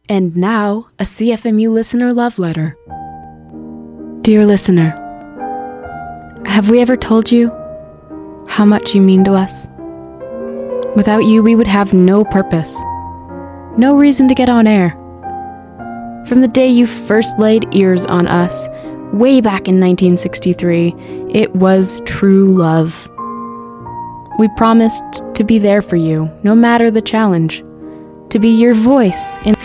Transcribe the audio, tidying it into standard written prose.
And now, a CFMU listener love letter. Dear listener, have we ever told you how much you mean to us? Without you, we would have no purpose, no reason to get on air. From the day you first laid ears on us, way back in 1963, it was true love. We promised to be there for you, no matter the challenge, to be your voice in